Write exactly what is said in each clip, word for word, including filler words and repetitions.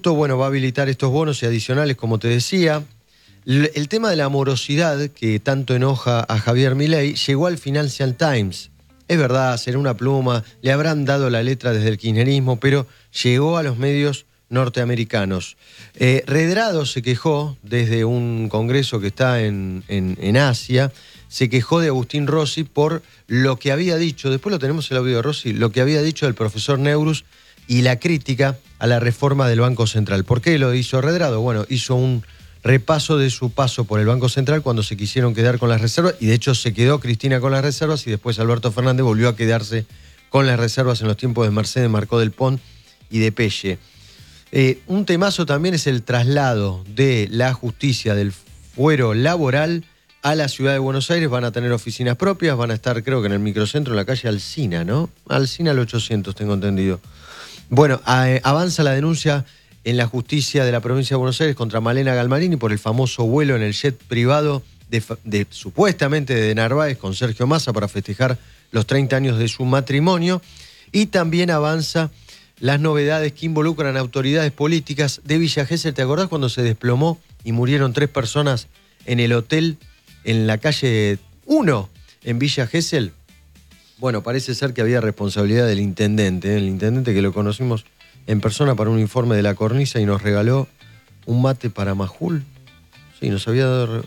punto, bueno, va a habilitar estos bonos y adicionales, como te decía. El, el tema de la morosidad, que tanto enoja a Javier Milei, llegó al Financial Times. Es verdad, será una pluma, le habrán dado la letra desde el kirchnerismo, pero llegó a los medios norteamericanos. Eh, Redrado se quejó desde un congreso que está en, en, en Asia, se quejó de Agustín Rossi por lo que había dicho, después lo tenemos el audio de Rossi, lo que había dicho el profesor Neurus y la crítica a la reforma del Banco Central. ¿Por qué lo hizo Redrado? Bueno, hizo un repaso de su paso por el Banco Central cuando se quisieron quedar con las reservas, y de hecho se quedó Cristina con las reservas y después Alberto Fernández volvió a quedarse con las reservas en los tiempos de Mercedes Marcó del Pont y de Pelle. Eh, un temazo también es el traslado de la justicia del fuero laboral a la ciudad de Buenos Aires. Van a tener oficinas propias, van a estar creo que en el microcentro, en la calle Alsina, ¿no? Alsina al ochocientos, tengo entendido. Bueno, eh, avanza la denuncia en la justicia de la provincia de Buenos Aires contra Malena Galmarini por el famoso vuelo en el jet privado de, de supuestamente de Narváez con Sergio Massa para festejar los treinta años de su matrimonio. Y también avanza las novedades que involucran autoridades políticas de Villa Gesell. ¿Te acordás cuando se desplomó y murieron tres personas en el hotel en la calle uno en Villa Gesell? Bueno, parece ser que había responsabilidad del intendente, ¿eh? El intendente que lo conocimos en persona para un informe de la cornisa y nos regaló un mate para Majul. Sí, nos había dado...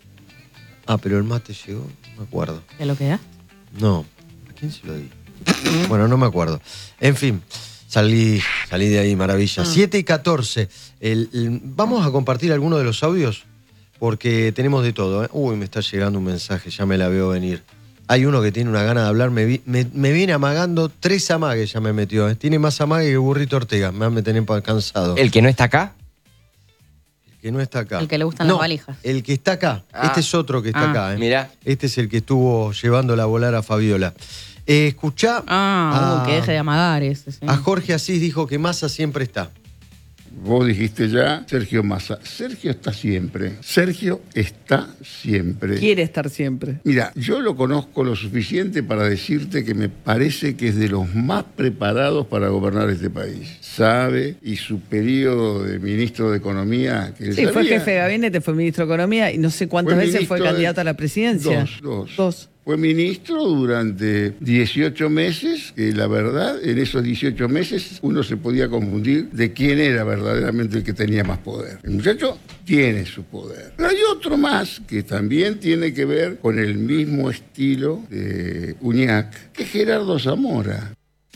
Ah, pero el mate llegó, no me acuerdo. ¿Te lo quedaste? No, ¿a quién se lo di? Bueno, no me acuerdo. En fin, salí, salí de ahí, maravilla. siete y catorce. El, el, vamos a compartir algunos de los audios porque tenemos de todo, ¿eh? Uy, me está llegando un mensaje, ya me la veo venir. Hay uno que tiene una gana de hablar, me, vi, me, me viene amagando, tres amagues ya me metió. ¿eh? Tiene más amague que Burrito Ortega, me me tienen cansado. ¿El que no está acá? El que no está acá. El que le gustan no, las valijas. El que está acá. Ah. Este es otro que está ah. acá. ¿eh? Mirá. Este es el que estuvo llevándola a volar a Fabiola. Eh, escuchá. Ah, a, uh, que deje de amagar ese. Sí. A Jorge Asís dijo que Massa siempre está. Vos dijiste ya, Sergio Massa. Sergio está siempre. Sergio está siempre. Quiere estar siempre. Mira, yo lo conozco lo suficiente para decirte que me parece que es de los más preparados para gobernar este país. Sabe, y su periodo de ministro de Economía... Que sí, sabía, fue jefe de gabinete, fue ministro de Economía y no sé cuántas fue veces fue candidato a la presidencia. Dos, dos. Dos. Fue ministro durante dieciocho meses, que la verdad, en esos dieciocho meses uno se podía confundir de quién era verdaderamente el que tenía más poder. El muchacho tiene su poder. Pero hay otro más que también tiene que ver con el mismo estilo de Uñac, que es Gerardo Zamora.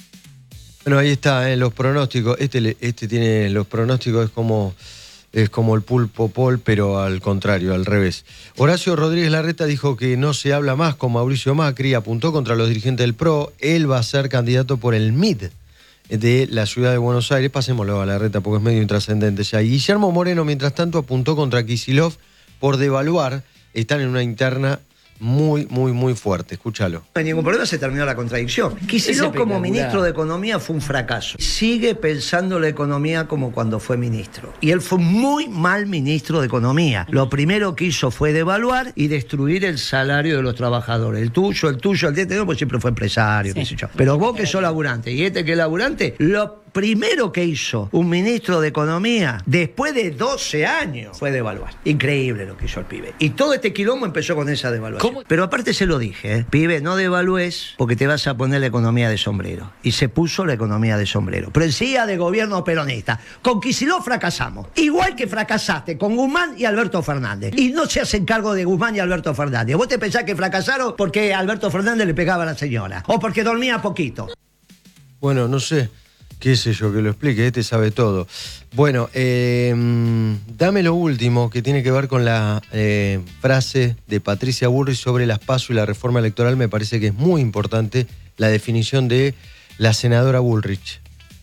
Bueno, ahí está, ¿eh? Los pronósticos. Este, este tiene los pronósticos, es como... Es como el pulpo Pol, pero al contrario, al revés. Horacio Rodríguez Larreta dijo que no se habla más con Mauricio Macri, apuntó contra los dirigentes del P R O. Él va a ser candidato por el M I D de la ciudad de Buenos Aires. Pasémoslo a Larreta porque es medio intrascendente ya. Y Guillermo Moreno, mientras tanto, apuntó contra Kicillof por devaluar. Están en una interna muy, muy, muy fuerte. Escúchalo. No hay ningún problema, se terminó la contradicción. Kicillof como ministro de Economía fue un fracaso. Sigue pensando la economía como cuando fue ministro. Y él fue muy mal ministro de Economía. Lo primero que hizo fue devaluar y destruir el salario de los trabajadores. El tuyo, el tuyo, el de este, no, pues siempre fue empresario, sí. qué sé yo. Pero vos que sos laburante y este que es laburante, lo primero que hizo un ministro de Economía después de doce años fue devaluar. Increíble lo que hizo el pibe. Y todo este quilombo empezó con esa devaluación. ¿Cómo? Pero aparte se lo dije, ¿eh? Pibe, no devalúes porque te vas a poner la economía de sombrero. Y se puso la economía de sombrero. Pero encima de gobierno peronista. Con Kicillof fracasamos. Igual que fracasaste con Guzmán y Alberto Fernández. Y no se hacen cargo de Guzmán y Alberto Fernández. Vos te pensás que fracasaron porque Alberto Fernández le pegaba a la señora. O porque dormía poquito. Bueno, no sé. Qué sé yo, que lo explique, este sabe todo. Bueno, eh, dame lo último que tiene que ver con la eh, frase de Patricia Bullrich sobre las PASO y la reforma electoral. Me parece que es muy importante la definición de la senadora Bullrich.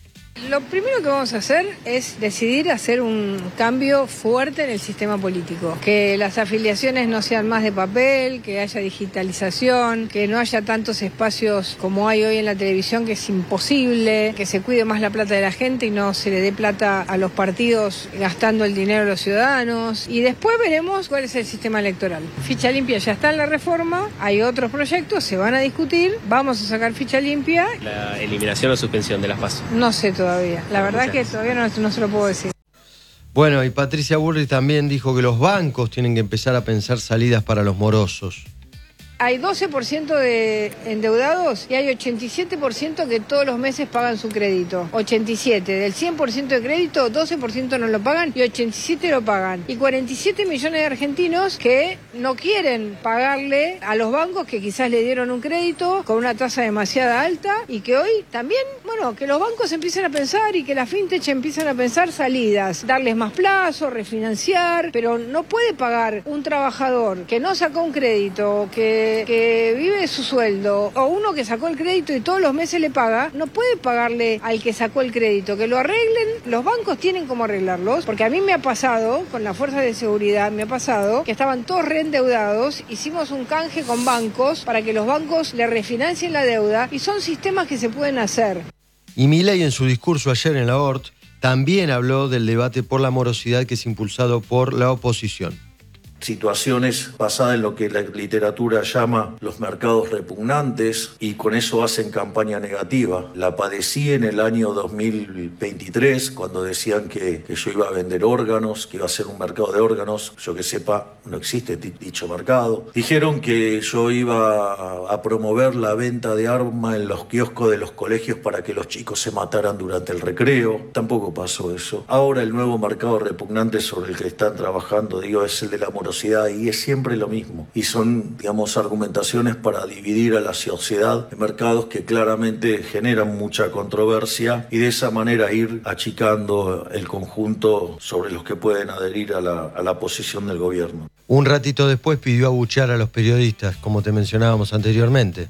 Lo primero que vamos a hacer es decidir hacer un cambio fuerte en el sistema político. Que las afiliaciones no sean más de papel, que haya digitalización, que no haya tantos espacios como hay hoy en la televisión, que es imposible, que se cuide más la plata de la gente y no se le dé plata a los partidos gastando el dinero de los ciudadanos. Y después veremos cuál es el sistema electoral. Ficha limpia ya está en la reforma, hay otros proyectos, se van a discutir, vamos a sacar ficha limpia. La eliminación o suspensión de las PASO. No sé todavía. La verdad es que todavía no, no se lo puedo decir. Bueno, y Patricia Bullrich también dijo que los bancos tienen que empezar a pensar salidas para los morosos. Hay doce por ciento de endeudados y hay ochenta y siete por ciento que todos los meses pagan su crédito. ochenta y siete por ciento. Del cien por ciento de crédito, doce por ciento no lo pagan y ochenta y siete por ciento lo pagan. Y cuarenta y siete millones de argentinos que no quieren pagarle a los bancos que quizás le dieron un crédito con una tasa demasiado alta y que hoy también, bueno, que los bancos empiecen a pensar y que las fintech empiezan a pensar salidas, darles más plazo, refinanciar, pero no puede pagar un trabajador que no sacó un crédito, que que vive de su sueldo, o uno que sacó el crédito y todos los meses le paga, no puede pagarle al que sacó el crédito, que lo arreglen, los bancos tienen cómo arreglarlos, porque a mí me ha pasado, con las fuerzas de seguridad, me ha pasado que estaban todos reendeudados, hicimos un canje con bancos para que los bancos le refinancien la deuda, y son sistemas que se pueden hacer. Y Milei en su discurso ayer en la O R T también habló del debate por la morosidad que es impulsado por la oposición. Situaciones basadas en lo que la literatura llama los mercados repugnantes y con eso hacen campaña negativa. La padecí en el año dos mil veintitrés cuando decían que, que yo iba a vender órganos, que iba a ser un mercado de órganos. Yo que sepa, no existe dicho mercado. Dijeron que yo iba a, a promover la venta de armas en los kioscos de los colegios para que los chicos se mataran durante el recreo. Tampoco pasó eso. Ahora el nuevo mercado repugnante sobre el que están trabajando, digo, es el de la morosidad. Y es siempre lo mismo. Y son, digamos, argumentaciones para dividir a la sociedad en mercados que claramente generan mucha controversia y de esa manera ir achicando el conjunto sobre los que pueden adherir a la, a la posición del gobierno. Un ratito después pidió abuchear a los periodistas, como te mencionábamos anteriormente.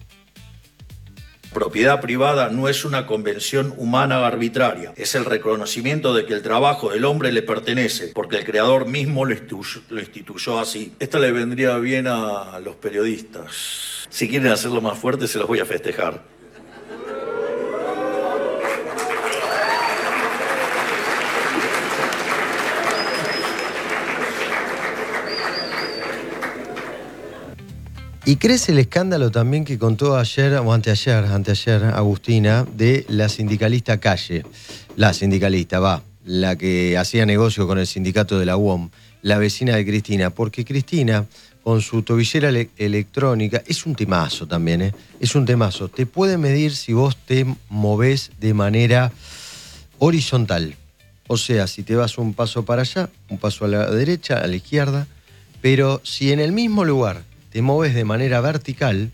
Propiedad privada no es una convención humana arbitraria, es el reconocimiento de que el trabajo del hombre le pertenece, porque el creador mismo lo instituyó, lo instituyó así. Esto le vendría bien a los periodistas. Si quieren hacerlo más fuerte, se los voy a festejar. Y crece el escándalo también que contó ayer, o anteayer, anteayer, Agustina, de la sindicalista Calle. La sindicalista, va, la que hacía negocio con el sindicato de la U O M, la vecina de Cristina. Porque Cristina, con su tobillera ele- electrónica, es un temazo también, ¿eh? Es un temazo. Te puede medir si vos te movés de manera horizontal. O sea, si te vas un paso para allá, un paso a la derecha, a la izquierda. Pero si en el mismo lugar te mueves de manera vertical,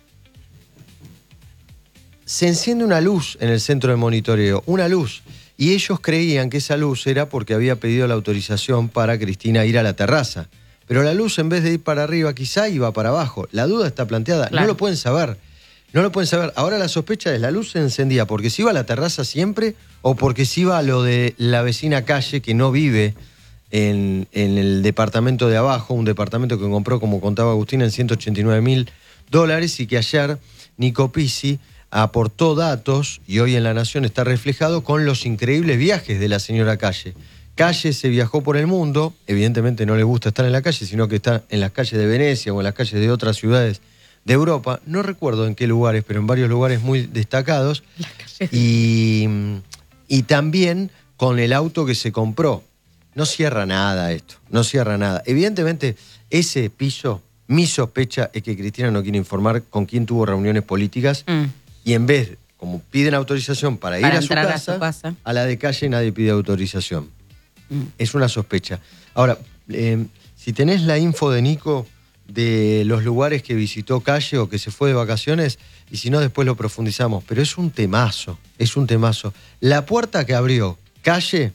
se enciende una luz en el centro de monitoreo, una luz, y ellos creían que esa luz era porque había pedido la autorización para Cristina ir a la terraza. Pero la luz, en vez de ir para arriba, quizá iba para abajo. La duda está planteada, claro. No lo pueden saber, no lo pueden saber. Ahora la sospecha es, la luz se encendía porque se iba a la terraza siempre o porque se iba a lo de la vecina Calle que no vive En, en el departamento de abajo, un departamento que compró, como contaba Agustín, en ciento ochenta y nueve mil dólares y que ayer Nico Pizzi aportó datos y hoy en La Nación está reflejado con los increíbles viajes de la señora Calle. Calle se viajó por el mundo, evidentemente no le gusta estar en la calle, sino que está en las calles de Venecia o en las calles de otras ciudades de Europa, no recuerdo en qué lugares, pero en varios lugares muy destacados, y, y también con el auto que se compró. No cierra nada esto, no cierra nada. Evidentemente, ese piso, mi sospecha es que Cristina no quiere informar con quién tuvo reuniones políticas mm. y en vez, como piden autorización para, para ir a su, casa, a su casa, a la de Calle nadie pide autorización. Mm. Es una sospecha. Ahora, eh, si tenés la info de Nico de los lugares que visitó Calle o que se fue de vacaciones, y si no, después lo profundizamos. Pero es un temazo, es un temazo. La puerta que abrió Calle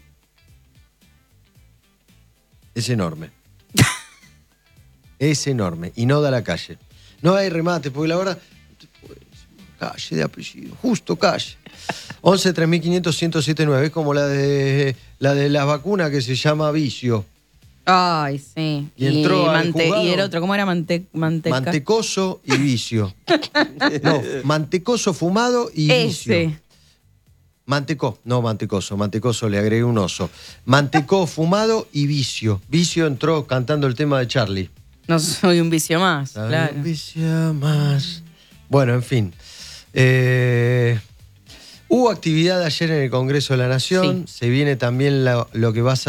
es enorme. Es enorme. Y no da la Calle. No hay remate, porque la verdad... Calle de apellido. Justo Calle. once, tres mil quinientos, ciento siete nueve. Es como la de la de las vacunas que se llama Vicio. Ay, sí. Y, y entró mante, juzgado, y el otro, ¿cómo era? Mante, manteca. Mantecoso y Vicio. No, mantecoso fumado y Vicio. Ese. Mantecó, no mantecoso, mantecoso le agregué un oso. Mantecó, fumado y Vicio. Vicio entró cantando el tema de Charlie. No soy un vicio más, soy claro. Un vicio más. Bueno, en fin. Eh, hubo actividad ayer en el Congreso de la Nación. Sí. Se viene también la, lo que va a ser